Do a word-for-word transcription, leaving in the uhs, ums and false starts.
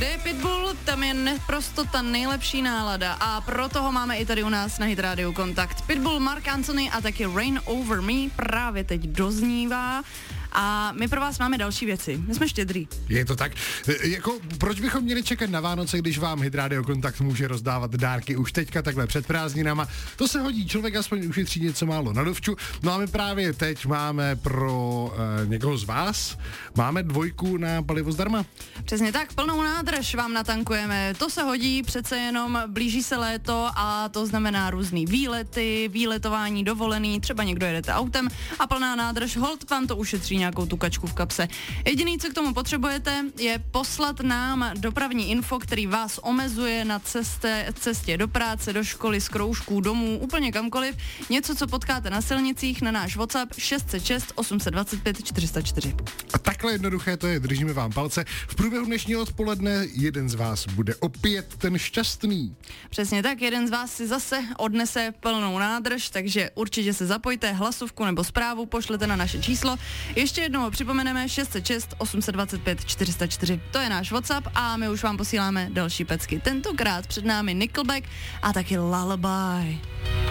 Kde je Pitbull, tam je naprosto ta nejlepší nálada a proto ho máme i tady u nás na Hit Radio Kontakt. Pitbull, Mark Anthony a taky Rain Over Me právě teď doznívá. A my pro vás máme další věci. My jsme štědrý. Je to tak. E, jako, proč bychom měli čekat na Vánoce, když vám Hit Radio Kontakt může rozdávat dárky už teďka takhle před prázdninama? To se hodí, člověk aspoň ušetří něco málo na dovču. No a my právě teď máme pro e, někoho z vás, máme dvojku na palivo zdarma. Přesně tak, plnou nádrž vám natankujeme. To se hodí, přece jenom blíží se léto a to znamená různý výlety, výletování, dovolený, třeba někdo jedete autem a plná nádrž, holt vám to ušetří nějakou tu kačku v kapse. Jediný, co k tomu potřebujete, je poslat nám dopravní info, který vás omezuje na cestě, cestě do práce, do školy, z kroužků, domů, úplně kamkoliv. Něco, co potkáte na silnicích, na náš WhatsApp šest set šest osm set dvacet pět čtyři sta čtyři. A takhle jednoduché to je, držíme vám palce. V průběhu dnešního odpoledne jeden z vás bude opět ten šťastný. Přesně tak, jeden z vás si zase odnese plnou nádrž, takže určitě se zapojte, hlasovku nebo zprávu pošlete na naše číslo. Ještě jednou připomeneme šest set šest osm set dvacet pět čtyři sta čtyři. To je náš WhatsApp a my už vám posíláme další pecky. Tentokrát před námi Nickelback a taky Lullaby.